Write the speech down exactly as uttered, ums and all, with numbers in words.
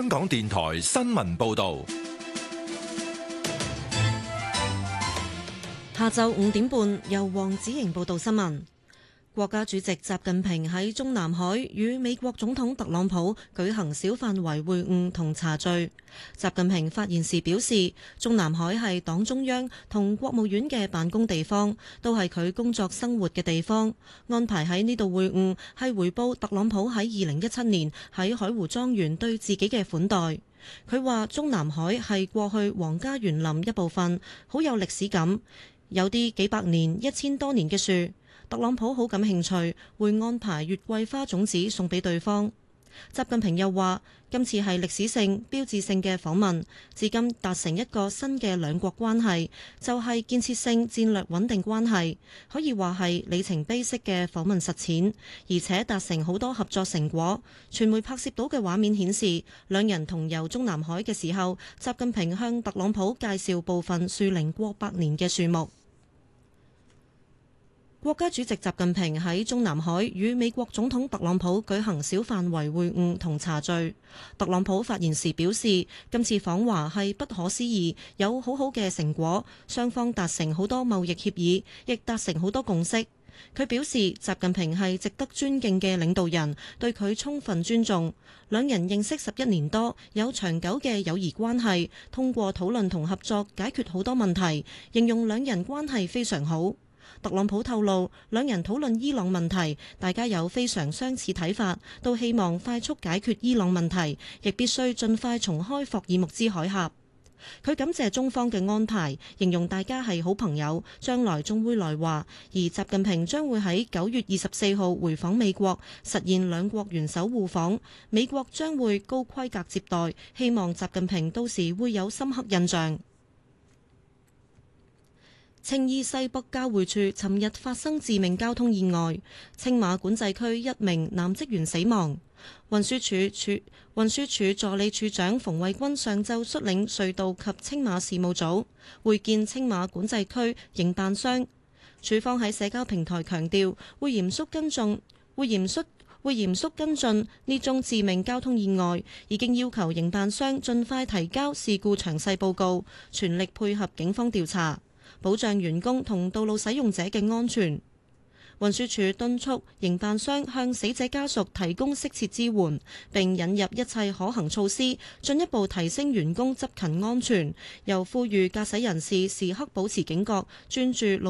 香港電台新聞報道。 下晝五點半，由黃子瑩報道新聞。國家主席習近平喺中南海與美國總統特朗普舉行小範圍會晤同茶敘。習近平發言時表示，中南海係黨中央同國務院嘅辦公地方，都係佢工作生活嘅地方。安排喺呢度會晤係回報特朗普喺二零一七年喺海湖莊園對自己嘅款待。佢話中南海係過去皇家園林一部分，好有歷史感，有啲幾百年、一千多年嘅樹。特朗普好感興趣，會安排月桂花種子送俾對方。習近平又話，今次係歷史性、標誌性嘅訪問，至今達成一個新嘅兩國關係，就係建設性戰略穩定關係，可以話係里程碑式嘅訪問實踐，而且達成好多合作成果。傳媒拍攝到嘅畫面顯示，兩人同遊中南海嘅時候，習近平向特朗普介紹部分樹齡過百年嘅樹木。國家主席習近平喺中南海與美國總統特朗普舉行小範圍會晤同茶敘。特朗普發言時表示，今次訪華係不可思議，有好好嘅成果，雙方達成好多貿易協議，亦達成好多共識。佢表示，習近平係值得尊敬嘅領導人，對佢充分尊重。兩人認識十一年多，有長久嘅友誼關係，通過討論同合作解決好多問題，形容兩人關係非常好。特朗普透露，兩人討論伊朗問題，大家有非常相似睇法，都希望快速解決伊朗問題，亦必須盡快重開霍爾木茲海峽。佢感謝中方嘅安排，形容大家係好朋友，將來仲會來華。而習近平將會喺九月二十四號回訪美國，實現兩國元首互訪，美國將會高規格接待，希望習近平到時會有深刻印象。青衣西北交匯處尋日發生致命交通意外，青馬管制區一名男職員死亡。運輸署處運輸署助理處長馮衛軍上晝率領隧道及青馬事務組會見青馬管制區營辦商，署方喺社交平台強調會嚴肅跟進，會嚴肅會嚴肅跟進呢宗致命交通意外，已經要求營辦商盡快提交事故詳細報告，全力配合警方調查，保障員工同道路使用者嘅安全。運輸署敦促營辦商向死者家屬提供適切支援，並引入一切可行措施，進一步提升員工執勤安全。又呼籲駕駛人士時刻保持警覺，專注路